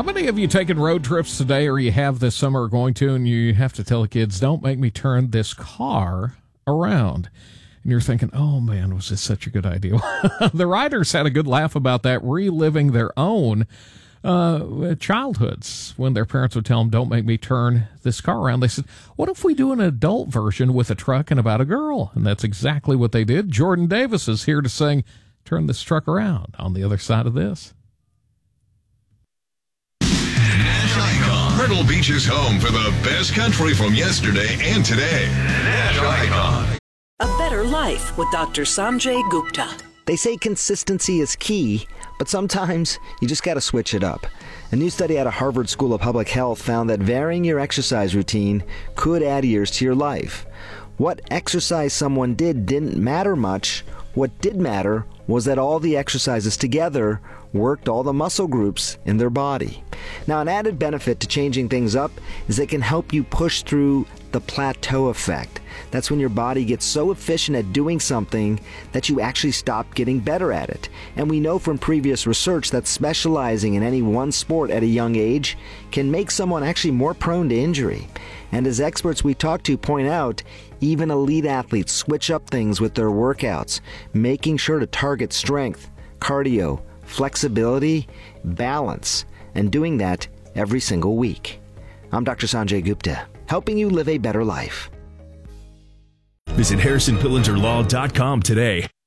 How many of you taken road trips today, or you have this summer, or going to, and you have to tell the kids, don't make me turn this car around? And you're thinking, oh man, was this such a good idea? The riders had a good laugh about that, reliving their own childhoods when their parents would tell them, don't make me turn this car around. They said, what if we do an adult version with a truck and about a girl? And that's exactly what they did. Jordan Davis is here to sing, turn this truck around, on the other side of this. Myrtle Beach is home for the best country from yesterday and today. National Icon. A Better Life with Dr. Sanjay Gupta. They say consistency is key, but sometimes you just got to switch it up. A new study out of Harvard School of Public Health found that varying your exercise routine could add years to your life. What exercise someone did didn't matter much. What did matter was that all the exercises together worked all the muscle groups in their body. Now, an added benefit to changing things up is it can help you push through the plateau effect. That's when your body gets so efficient at doing something that you actually stop getting better at it. And we know from previous research that specializing in any one sport at a young age can make someone actually more prone to injury. And as experts we talk to point out, even elite athletes switch up things with their workouts, making sure to target strength, cardio, flexibility, balance, and doing that every single week. I'm Dr. Sanjay Gupta, helping you live a better life. Visit HarrisonPillengerLaw.com today.